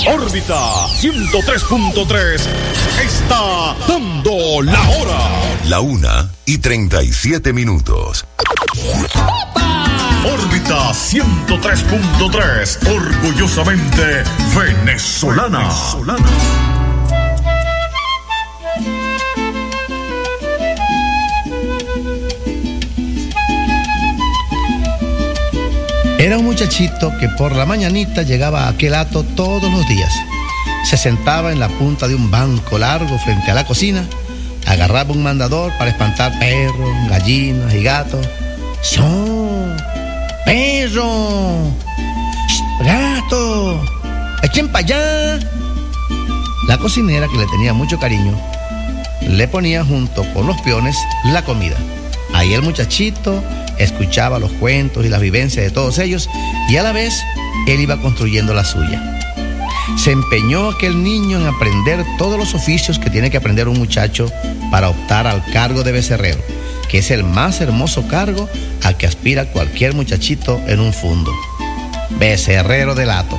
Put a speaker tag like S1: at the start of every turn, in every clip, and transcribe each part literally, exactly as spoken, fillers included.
S1: Órbita ciento tres punto tres está dando la hora.
S2: La una y treinta y siete minutos.
S1: Órbita ciento tres punto tres, orgullosamente venezolana. venezolana.
S3: Era un muchachito que por la mañanita llegaba a aquel hato todos los días. Se sentaba en la punta de un banco largo frente a la cocina, agarraba un mandador para espantar perros, gallinas y gatos. ¡Son! ¡Perro! ¡Gato! ¡Echen para allá! La cocinera, que le tenía mucho cariño, le ponía junto con los peones la comida. Ahí el muchachito escuchaba los cuentos y las vivencias de todos ellos y a la vez él iba construyendo la suya. Se empeñó aquel niño en aprender todos los oficios que tiene que aprender un muchacho para optar al cargo de becerrero, que es el más hermoso cargo al que aspira cualquier muchachito en un fundo. Becerrero del hato.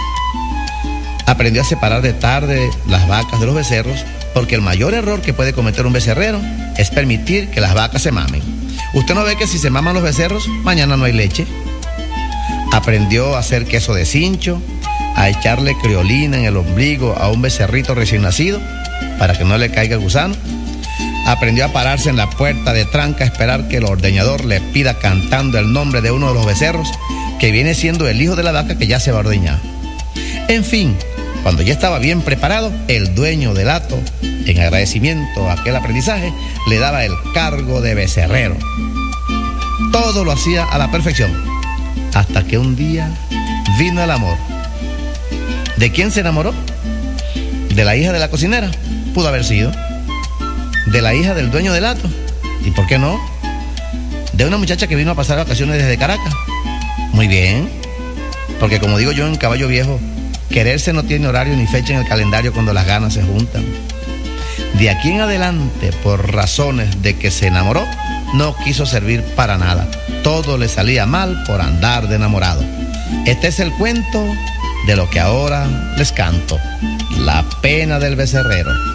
S3: Aprendió a separar de tarde las vacas de los becerros, porque el mayor error que puede cometer un becerrero es permitir que las vacas se mamen. ¿Usted no ve que si se maman los becerros, mañana no hay leche? Aprendió a hacer queso de cincho, a echarle criolina en el ombligo a un becerrito recién nacido para que no le caiga el gusano. Aprendió a pararse en la puerta de tranca a esperar que el ordeñador le pida cantando el nombre de uno de los becerros, que viene siendo el hijo de la vaca que ya se va a ordeñar. En fin, cuando ya estaba bien preparado, el dueño del hato, en agradecimiento a aquel aprendizaje, le daba el cargo de becerrero. Todo lo hacía a la perfección, hasta que un día vino el amor. ¿De quién se enamoró? ¿De la hija de la cocinera? Pudo haber sido. ¿De la hija del dueño del hato? ¿Y por qué no? ¿De una muchacha que vino a pasar vacaciones desde Caracas? Muy bien, porque como digo yo en Caballo Viejo, quererse no tiene horario ni fecha en el calendario cuando las ganas se juntan. De aquí en adelante, por razones de que se enamoró, no quiso servir para nada. Todo le salía mal por andar de enamorado. Este es el cuento de lo que ahora les canto: la pena del becerrero.